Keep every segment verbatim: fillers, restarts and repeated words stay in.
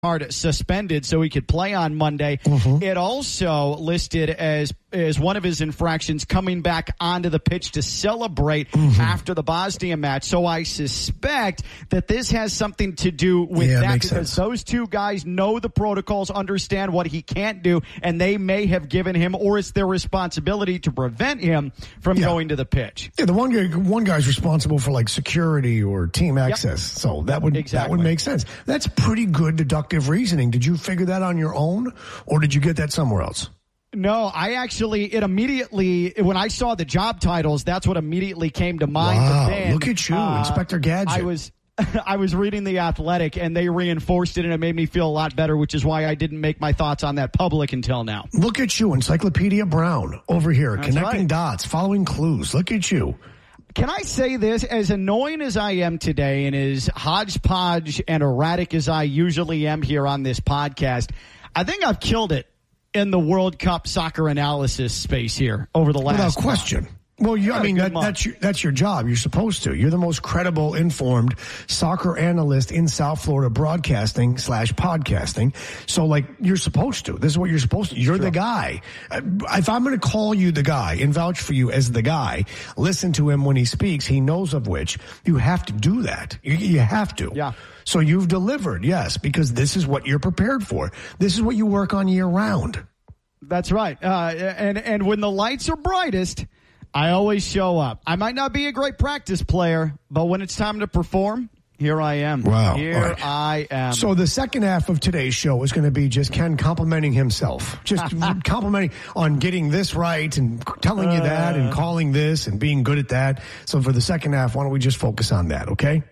Hard suspended so he could play on Monday. Mm-hmm. It also listed as as one of his infractions coming back onto the pitch to celebrate mm-hmm. after the Bosnia match. So I suspect that this has something to do with yeah, that because sense. Those two guys know the protocols, understand what he can't do, and they may have given him, or it's their responsibility to prevent him from yeah. going to the pitch. Yeah, the one guy, one guy's responsible for like security or team access. Yep. So that would exactly. that would make sense. That's pretty good deductive reasoning. Did you figure that on your own, or did you get that somewhere else? No, I actually, it immediately, when I saw the job titles, that's what immediately came to mind. Wow, but then, look at you, uh, Inspector Gadget. I was, I was reading The Athletic, and they reinforced it, and it made me feel a lot better, which is why I didn't make my thoughts on that public until now. Look at you, Encyclopedia Brown, over here, that's connecting right. dots, following clues. Look at you. Can I say this? As annoying as I am today and as hodgepodge and erratic as I usually am here on this podcast, I think I've killed it in the World Cup soccer analysis space here over the last Without question. month. Well, you, I mean, that, that's your, that's your job. You're supposed to. You're the most credible, informed soccer analyst in South Florida broadcasting slash podcasting. So, like, you're supposed to. This is what you're supposed to. You're sure. the guy. If I'm going to call you the guy and vouch for you as the guy, listen to him when he speaks. He knows of which. You have to do that. You, you have to. Yeah. So you've delivered, yes, because this is what you're prepared for. This is what you work on year round. That's right. Uh, and, and when the lights are brightest, I always show up. I might not be a great practice player, but when it's time to perform, here I am. Wow. Here right. I am. So the second half of today's show is going to be just Ken complimenting himself. Just complimenting on getting this right and telling you that and calling this and being good at that. So for the second half, why don't we just focus on that, okay?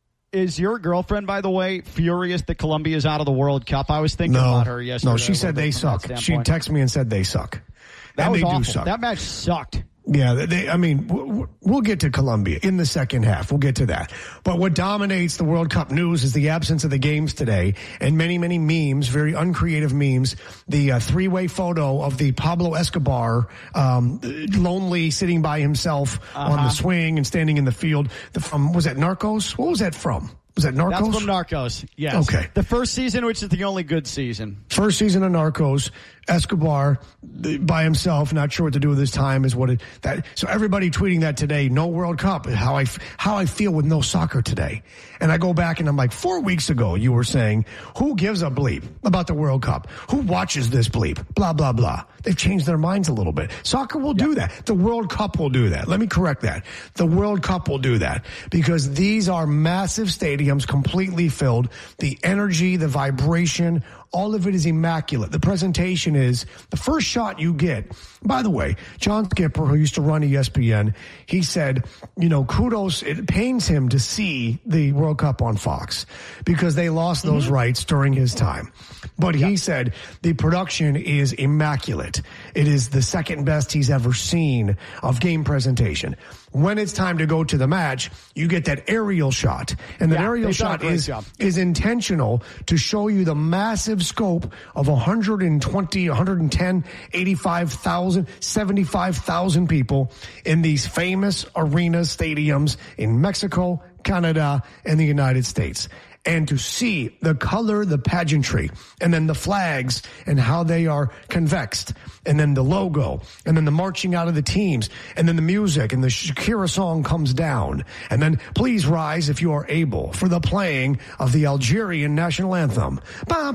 Is your girlfriend, by the way, furious that Colombia is out of the World Cup? I was thinking no, about her yesterday. No, she said they suck. She texted me and said they suck. That and was they awful. do suck. That match sucked. Yeah, they, I mean, we'll get to Colombia in the second half. We'll get to that. But what dominates the World Cup news is the absence of the games today and many, many memes, very uncreative memes. The uh, three-way photo of the Pablo Escobar, um, lonely, sitting by himself uh-huh. on the swing and standing in the field. The, from, was that Narcos? What was that from? Was that Narcos? That's from Narcos, yes. Okay. The first season, which is the only good season. First season of Narcos. Escobar by himself, not sure what to do with his time is what it, that, so everybody tweeting that today, no World Cup, how I, how I feel with no soccer today. And I go back and I'm like, four weeks ago you were saying, who gives a bleep about the World Cup? Who watches this bleep? Blah, blah, blah. They've changed their minds a little bit. Soccer will do that. The World Cup will do that. Let me correct that. The World Cup will do that because these are massive stadiums completely filled. The energy, the vibration, all of it is immaculate. The presentation is the first shot you get. By the way, John Skipper, who used to run E S P N, he said, you know, kudos, it pains him to see the World Cup on Fox because they lost those mm-hmm. rights during his time. But he yep. said the production is immaculate. It is the second best he's ever seen of game presentation. When it's time to go to the match, you get that aerial shot. And that yeah, aerial shot is, is intentional to show you the massive scope of one hundred twenty, one hundred ten, eighty-five thousand, seventy-five thousand people in these famous arenas, stadiums in Mexico, Canada, and the United States. And to see the color, the pageantry, and then the flags and how they are convexed, and then the logo, and then the marching out of the teams, and then the music, and the Shakira song comes down, and then please rise if you are able for the playing of the Algerian national anthem. And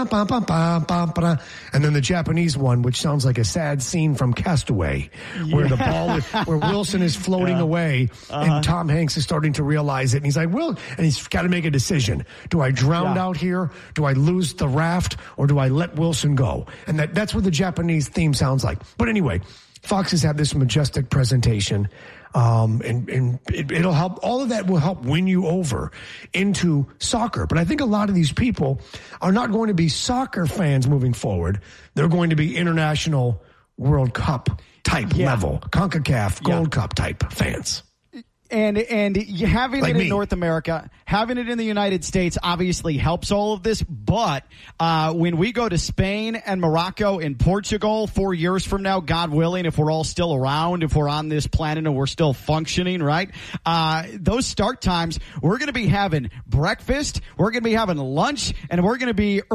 then the Japanese one, which sounds like a sad scene from Castaway, yeah. where the ball, where Wilson is floating yeah. away, uh-huh. and Tom Hanks is starting to realize it, and he's like, Will, and he's got to make a decision. Do I drown yeah. out here? Do I lose the raft? Or do I let Wilson go? And that, that's what the Japanese theme sounds like. But anyway, Fox has had this majestic presentation. Um, and, and it, it'll help, all of that will help win you over into soccer. But I think a lot of these people are not going to be soccer fans moving forward. They're going to be international World Cup type yeah. level, CONCACAF Gold yeah. Cup type fans. And and having like it in me. North America, having it in the United States obviously helps all of this. But uh, when we go to Spain and Morocco and Portugal four years from now, God willing, if we're all still around, if we're on this planet and we're still functioning, right? Uh, those start times, we're going to be having breakfast, we're going to be having lunch, and we're going to be